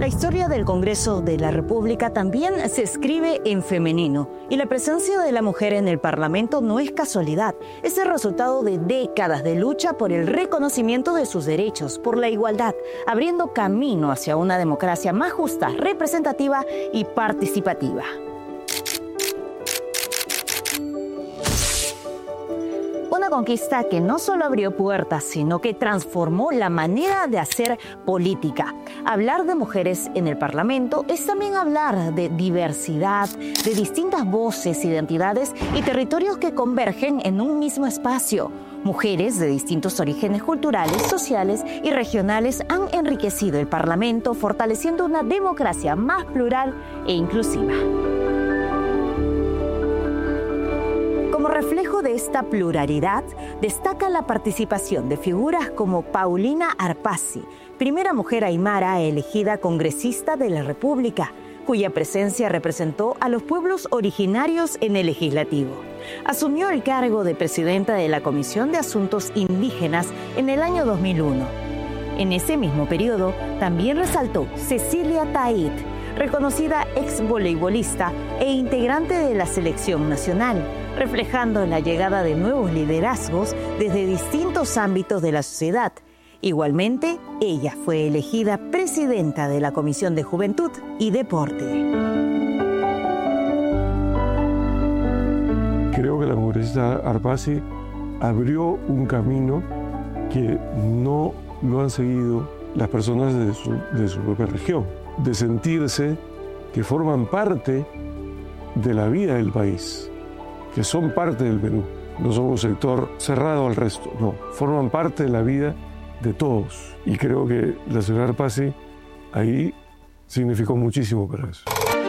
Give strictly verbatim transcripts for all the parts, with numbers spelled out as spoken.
La historia del Congreso de la República también se escribe en femenino y la presencia de la mujer en el Parlamento no es casualidad, es el resultado de décadas de lucha por el reconocimiento de sus derechos, por la igualdad, abriendo camino hacia una democracia más justa, representativa y participativa. Una conquista que no solo abrió puertas, sino que transformó la manera de hacer política. Hablar de mujeres en el Parlamento es también hablar de diversidad, de distintas voces, identidades y territorios que convergen en un mismo espacio. Mujeres de distintos orígenes culturales, sociales y regionales han enriquecido el Parlamento, fortaleciendo una democracia más plural e inclusiva. Como reflejo de esta pluralidad, destaca la participación de figuras como Paulina Arpasi, primera mujer aymara elegida congresista de la República, cuya presencia representó a los pueblos originarios en el legislativo. Asumió el cargo de presidenta de la Comisión de Asuntos Indígenas en el año dos mil uno. En ese mismo periodo, también resaltó Cecilia Tait, reconocida ex voleibolista e integrante de la selección nacional, reflejando la llegada de nuevos liderazgos desde distintos ámbitos de la sociedad. Igualmente, ella fue elegida presidenta de la Comisión de Juventud y Deporte. Creo que la congresista Arpasi abrió un camino que no lo han seguido las personas de su, de su propia región, de sentirse que forman parte de la vida del país, que son parte del Perú. No son un sector cerrado al resto, no, forman parte de la vida de todos. Y creo que la señora Arpasi ahí significó muchísimo para eso.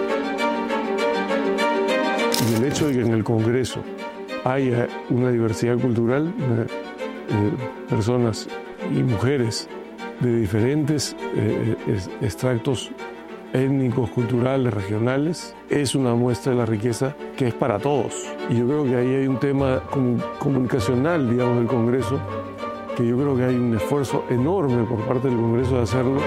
Y el hecho de que en el Congreso haya una diversidad cultural, eh, personas y mujeres de diferentes eh, extractos étnicos, culturales, regionales, es una muestra de la riqueza que es para todos. Y yo creo que ahí hay un tema comunicacional, digamos, del Congreso, que yo creo que hay un esfuerzo enorme por parte del Congreso de hacerlo.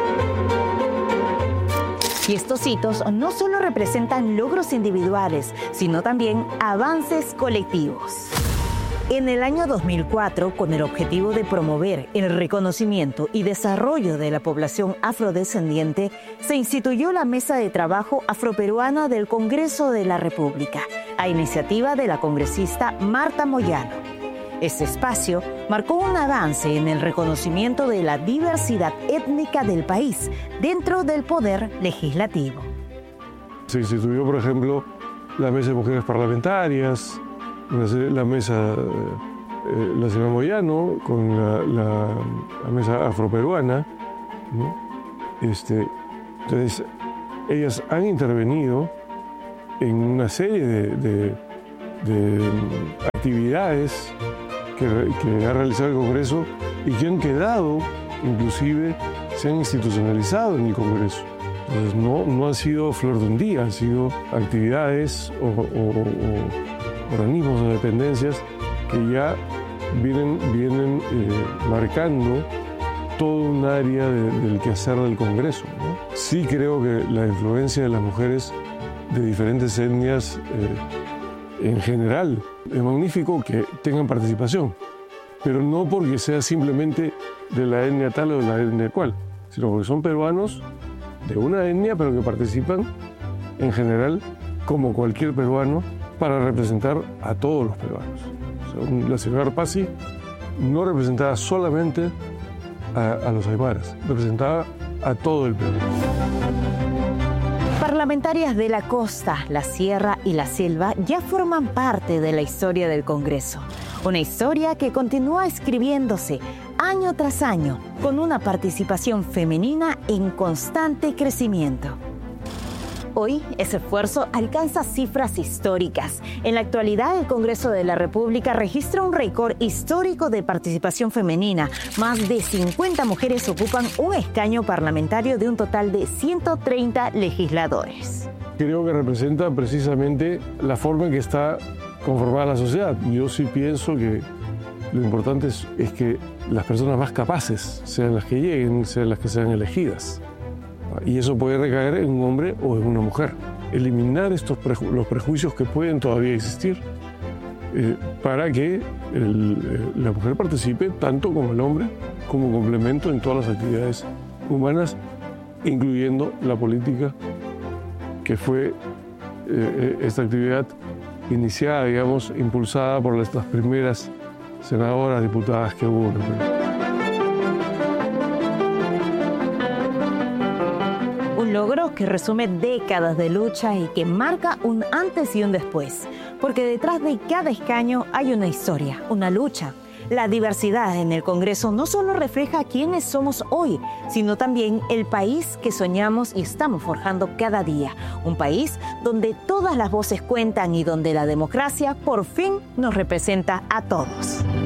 Y estos hitos no solo representan logros individuales, sino también avances colectivos. En el año dos mil cuatro, con el objetivo de promover el reconocimiento y desarrollo de la población afrodescendiente, se instituyó la Mesa de Trabajo Afroperuana del Congreso de la República, a iniciativa de la congresista Marta Moyano. Este espacio marcó un avance en el reconocimiento de la diversidad étnica del país dentro del poder legislativo. Se instituyó, por ejemplo, la Mesa de Mujeres Parlamentarias, la mesa, eh, la señora Moyano, con la, la, la mesa afroperuana, ¿no? Este, entonces, ellas han intervenido en una serie de, de, de actividades que, que ha realizado el Congreso y que han quedado, inclusive, se han institucionalizado en el Congreso. Entonces, no, no ha sido flor de un día, han sido actividades o, o, o organismos o dependencias que ya vienen, vienen eh, marcando todo un área de, del quehacer del Congreso, ¿no? Sí creo que la influencia de las mujeres de diferentes etnias eh, en general es magnífico que tengan participación, pero no porque sea simplemente de la etnia tal o de la etnia cual, sino porque son peruanos de una etnia pero que participan en general como cualquier peruano para representar a todos los peruanos. O sea, la señora Arpasi no representaba solamente a, a los aymaras, representaba a todo el Perú. Parlamentarias de la costa, la sierra y la selva ya forman parte de la historia del Congreso. Una historia que continúa escribiéndose año tras año con una participación femenina en constante crecimiento. Hoy, ese esfuerzo alcanza cifras históricas. En la actualidad, el Congreso de la República registra un récord histórico de participación femenina. Más de cincuenta mujeres ocupan un escaño parlamentario de un total de ciento treinta legisladores. Creo que representa precisamente la forma en que está conformada la sociedad. Yo sí pienso que lo importante es, es que las personas más capaces sean las que lleguen, sean las que sean elegidas. Y eso puede recaer en un hombre o en una mujer. Eliminar estos preju- los prejuicios que pueden todavía existir eh, para que el, eh, la mujer participe tanto como el hombre, como complemento en todas las actividades humanas, incluyendo la política, que fue eh, esta actividad iniciada, digamos, impulsada por las, las primeras senadoras, diputadas que hubo en el Perú. Un logro que resume décadas de lucha y que marca un antes y un después, porque detrás de cada escaño hay una historia, una lucha. La diversidad en el Congreso no solo refleja quiénes somos hoy, sino también el país que soñamos y estamos forjando cada día. Un país donde todas las voces cuentan y donde la democracia por fin nos representa a todos.